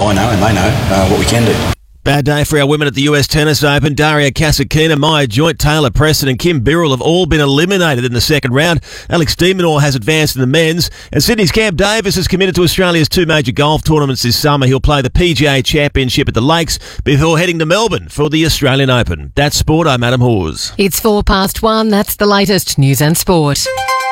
I know and they know what we can do. Bad day for our women at the US Tennis Open. Daria Kasatkina, Maya Joint, Taylor Preston and Kim Birrell have all been eliminated in the second round. Alex de Minaur has advanced in the men's. And Sydney's Cam Davis is committed to Australia's two major golf tournaments this summer. He'll play the PGA Championship at the Lakes before heading to Melbourne for the Australian Open. That's sport. I'm Adam Hawes. It's 1:04. That's the latest news and sport.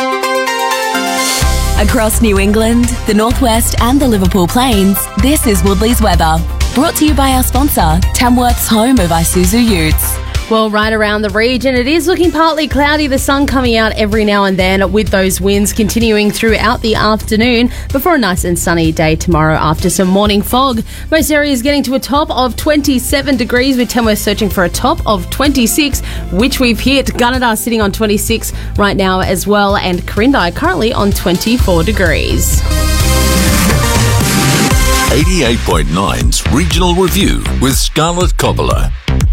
Across New England, the Northwest and the Liverpool Plains, this is Woodley's weather. Brought to you by our sponsor, Tamworth's home of Isuzu Utes. Well, right around the region, it is looking partly cloudy, the sun coming out every now and then with those winds continuing throughout the afternoon before a nice and sunny day tomorrow after some morning fog. Most areas getting to a top of 27 degrees with Tamworth searching for a top of 26, which we've hit. Gunnedah sitting on 26 right now as well, and Corindi currently on 24 degrees. 88.9's Regional Review with Scarlett Coppola.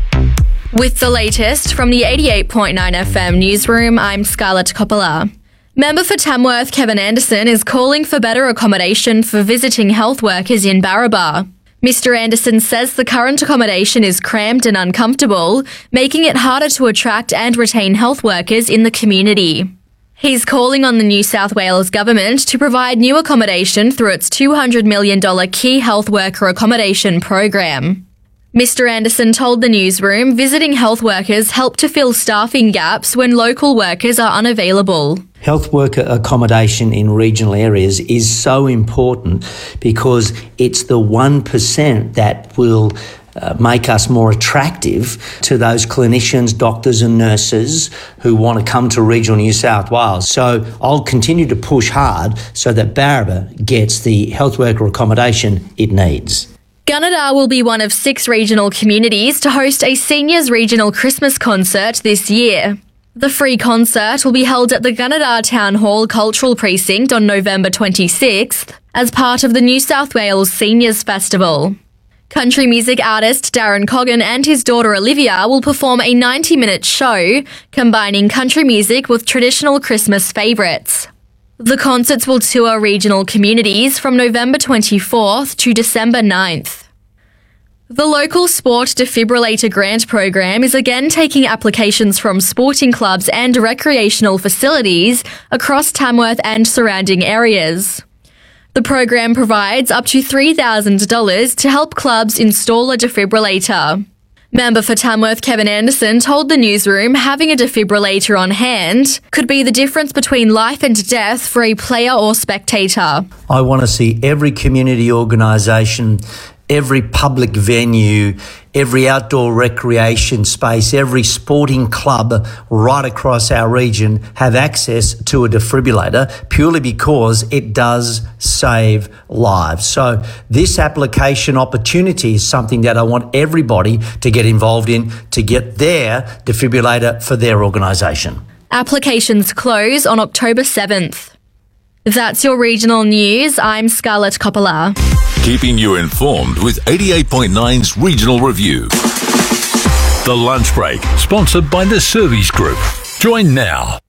With the latest from the 88.9 FM newsroom, I'm Scarlett Coppola. Member for Tamworth Kevin Anderson is calling for better accommodation for visiting health workers in Barraba. Mr. Anderson says the current accommodation is cramped and uncomfortable, making it harder to attract and retain health workers in the community. He's calling on the New South Wales government to provide new accommodation through its $200 million Key Health Worker Accommodation program. Mr. Anderson told the newsroom visiting health workers help to fill staffing gaps when local workers are unavailable. Health worker accommodation in regional areas is so important because it's the 1% that will make us more attractive to those clinicians, doctors and nurses who want to come to regional New South Wales. So I'll continue to push hard so that Barraba gets the health worker accommodation it needs. Gunnedah will be one of 6 regional communities to host a Seniors Regional Christmas concert this year. The free concert will be held at the Gunnedah Town Hall Cultural Precinct on November 26th as part of the New South Wales Seniors Festival. Country music artist Darren Coggan and his daughter Olivia will perform a 90-minute show combining country music with traditional Christmas favourites. The concerts will tour regional communities from November 24th to December 9th. The local Sport Defibrillator Grant Program is again taking applications from sporting clubs and recreational facilities across Tamworth and surrounding areas. The program provides up to $3,000 to help clubs install a defibrillator. Member for Tamworth Kevin Anderson told the newsroom having a defibrillator on hand could be the difference between life and death for a player or spectator. I want to see every community organisation, every public venue, every outdoor recreation space, every sporting club right across our region have access to a defibrillator purely because it does save lives. So this application opportunity is something that I want everybody to get involved in to get their defibrillator for their organisation. Applications close on October 7th. That's your regional news. I'm Scarlett Coppola. Keeping you informed with 88.9's Regional Review. The Lunch Break, sponsored by the Service Group. Join now.